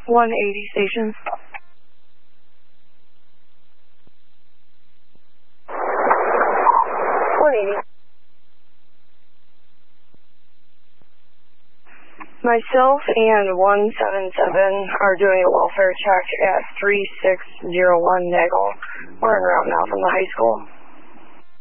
180 station. 180. Myself and 177 are doing a welfare check at 3601 Nagel. We're en route now from the high school.